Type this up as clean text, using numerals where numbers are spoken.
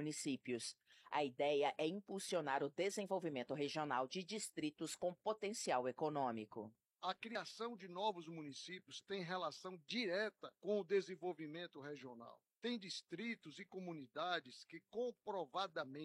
municípios. A ideia é impulsionar o desenvolvimento regional de distritos com potencial econômico. A criação de novos municípios tem relação direta com o desenvolvimento regional. Tem distritos e comunidades que comprovadamente